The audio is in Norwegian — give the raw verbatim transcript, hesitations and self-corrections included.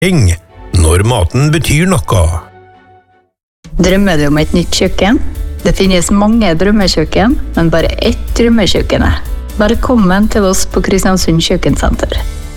når maten betyr noe. Drømmer du om et nytt kjøkken? Det finnes mange drømmekjøkken, men bare ett drømmekjøkken. Velkommen til oss på Kristiansund Kjøkkensenter.